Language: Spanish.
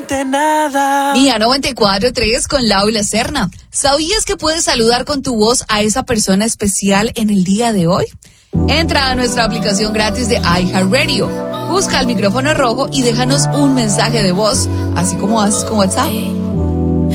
absolutamente nada. Mía 94.3 con Laura Serna. ¿Sabías que puedes saludar con tu voz a esa persona especial en el día de hoy? Entra a nuestra aplicación gratis de iHeartRadio. Busca el micrófono rojo y déjanos un mensaje de voz, así como haces con WhatsApp.